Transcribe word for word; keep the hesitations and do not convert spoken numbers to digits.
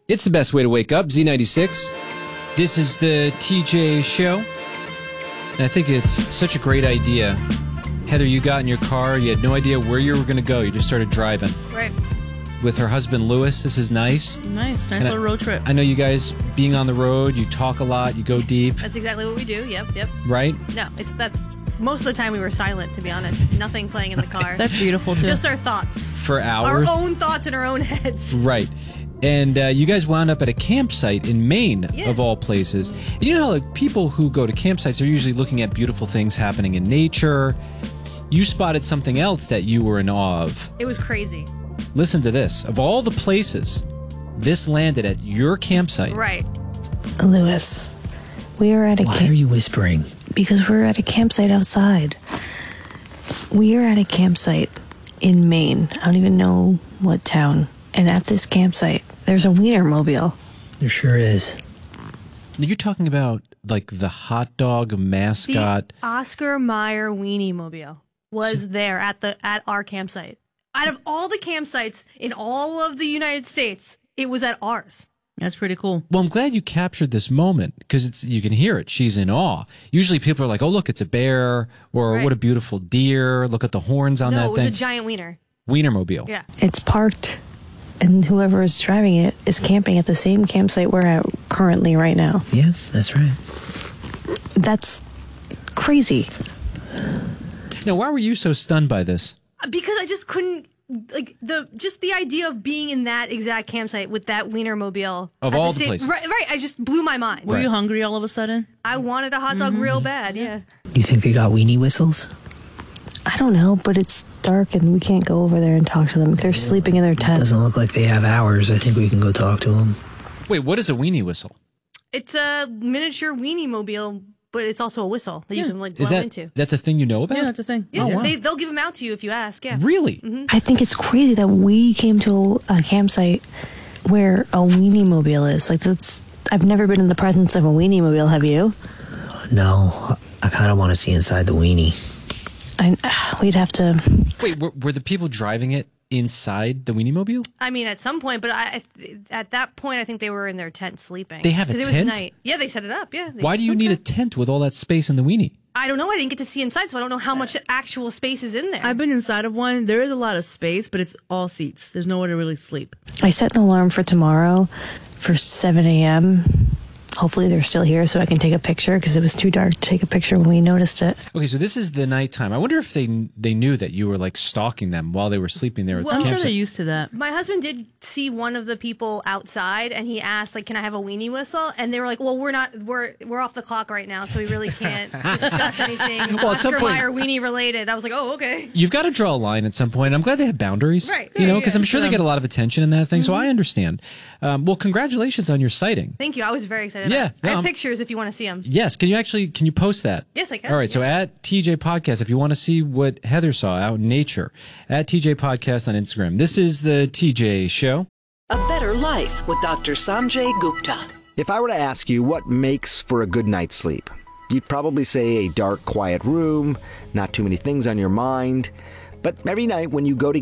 It's the best way to wake up, Z ninety-six. This is the T J Show. And I think it's such a great idea. Heather, you got in your car. You had no idea where you were going to go. You just started driving. Right. With her husband, Lewis. This is nice. Nice. Nice And little I, road trip. I know you guys, being on the road, you talk a lot. You go deep. That's exactly what we do. Yep, yep. Right? No, it's that's most of the time we were silent, to be honest. Nothing playing in the car. That's beautiful, too. Just our thoughts. For hours. Our own thoughts in our own heads. Right. And uh, you guys wound up at a campsite in Maine, Yeah. of all places. And you know how like, people who go to campsites are usually looking at beautiful things happening in nature. You spotted something else that you were in awe of. It was crazy. Listen to this. Of all the places, this landed at your campsite. Right. Lewis, we are at a Why camp- are you whispering? because we're at a campsite outside. We are at a campsite in Maine. I don't even know what town. And at this campsite, there's a Wienermobile. There sure is. You're talking about like the hot dog mascot. The Oscar Mayer Weenie Mobile was there at the at our campsite. Out of all the campsites in all of the United States, it was at ours. That's pretty cool. Well, I'm glad you captured this moment because it's you can hear it. She's in awe. Usually people are like, "Oh, look, it's a bear," or Right. "What a beautiful deer! Look at the horns on no, that it was thing." a giant wiener. Wienermobile. Yeah. It's parked, and whoever is driving it is camping at the same campsite we're at currently right now. Yeah, that's right. That's crazy. Now, why were you so stunned by this? Because I just couldn't like the just the idea of being in that exact campsite with that Wienermobile Of at all the same- places. Right, right. I just blew my mind. Were Right. you hungry all of a sudden? I wanted a hot dog real bad. Yeah. You think they got weenie whistles? I don't know, but it's dark and we can't go over there and talk to them. They're sleeping in their tent. Doesn't look like they have ours. I think we can go talk to them. Wait, what is a weenie whistle? It's a miniature weenie mobile, but it's also a whistle that you Yeah. can like blow Is that into. that's a thing you know about? Yeah, that's a thing. Yeah, Oh, wow. they they'll give them out to you if you ask. Yeah. Really? I think it's crazy that we came to a campsite where a weenie mobile is. Like that's I've never been in the presence of a weenie mobile, have you? No, I kind of want to see inside the weenie. I we'd have to Wait, were, were the people driving it inside the weenie mobile? I mean, at some point, but I at that point, I think they were in their tent sleeping. They have a 'Cause it tent? was night. Yeah, they set it up. Yeah. They- Why do you need a tent with all that space in the weenie? I don't know. I didn't get to see inside, so I don't know how much actual space is in there. I've been inside of one. There is a lot of space, but it's all seats. There's nowhere to really sleep. I set an alarm for tomorrow for seven a.m. Hopefully they're still here so I can take a picture because it was too dark to take a picture when we noticed it. Okay, so this is the nighttime. I wonder if they they knew that you were like stalking them while they were sleeping there at Well, the I'm sure campsite. they're used to that. My husband did see one of the people outside, and he asked, like, "Can I have a weenie whistle?" And they were like, "Well, we're not, we're we're off the clock right now, so we really can't discuss anything Well, at some Oscar point- Mayer weenie related." I was like, "Oh, okay." You've got to draw a line at some point. I'm glad they have boundaries, Right. You know, Yeah, because yeah. I'm sure they get a lot of attention in that thing. So I understand. Um, well, congratulations on your sighting. Thank you. I was very excited. Yeah, I no, have I'm- pictures if you want to see them. Yes, can you actually can you post that? Yes, I can. All right, so Yes. at T J Podcast, if you want to see what Heather saw out in nature, at T J Podcast on Instagram. This is the T J Show. A Better Life with Doctor Sanjay Gupta. If I were to ask you what makes for a good night's sleep, you'd probably say a dark, quiet room, not too many things on your mind. But every night when you go to